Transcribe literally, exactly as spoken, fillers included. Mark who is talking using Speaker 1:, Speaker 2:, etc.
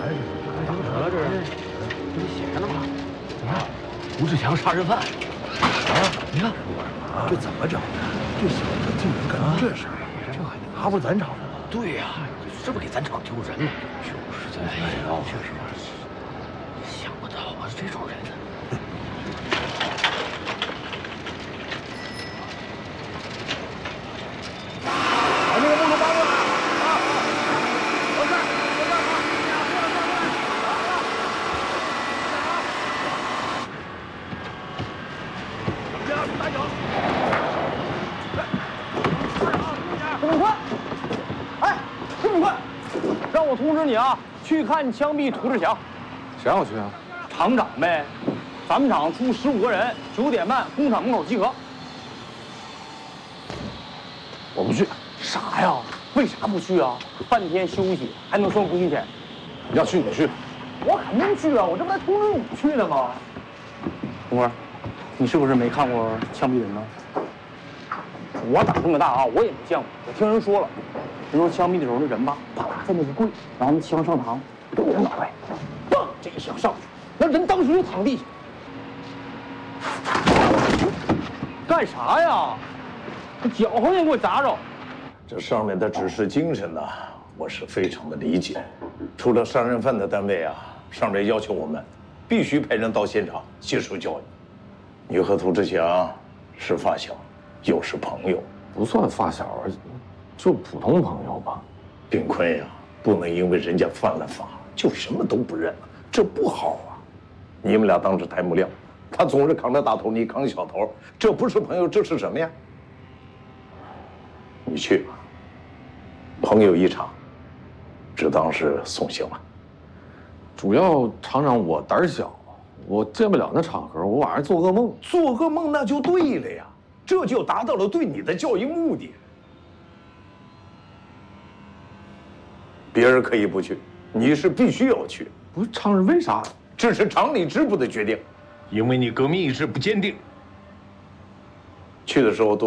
Speaker 1: 咋了这是？这不写着呢吗？你看，吴志强杀人犯。啊！你看，
Speaker 2: 这怎么整的？这小子竟然干成这事儿，这还拿不咱厂的？
Speaker 1: 对呀，是不是给咱厂丢人了？就是在，哎呀，确实，想不到啊，这种人。
Speaker 3: 我通知你啊，去看枪毙涂志强。
Speaker 4: 谁让我去啊？
Speaker 3: 厂长呗。咱们厂出十五个人，九点半工厂门口集合。我不去。啥呀？为啥不去啊？半天休息还能算工钱？
Speaker 4: 你要去你去。
Speaker 3: 我肯定去啊！我这不才通知你去的吗？红哥，你是不是没看过枪毙人呢？我胆这么大啊，我也没见过。我听人说了。 人说枪毙的时候，那人吧，啪在那一跪，然后那枪上膛，对着脑袋，嘣这一响上去，那人当时就躺地下。干啥呀？这脚好像给我砸着。
Speaker 2: 这上面的指示精神呢，我是非常的理解。除了杀人犯的单位啊，上面要求我们必须派人到现场接受教育。你和涂志强是发小，又是朋友，
Speaker 4: 不算发小啊。 就普通朋友吧，
Speaker 2: 炳坤呀，不能因为人家犯了法就什么都不认了，这不好啊！你们俩当着台幕亮，他总是扛着大头，你扛小头，这不是朋友，这是什么呀？你去吧，朋友一场，只当是送行了。
Speaker 4: 主要厂长我胆小，我见不了那场合，我晚上做噩梦。
Speaker 2: 做噩梦那就对了呀，这就达到了对你的教育目的。 别人可以不去，你是必须要去。
Speaker 4: 不是厂长为啥？
Speaker 2: 这是厂里支部的决定，
Speaker 5: 因为你革命意志不坚定。
Speaker 2: 去的时候多。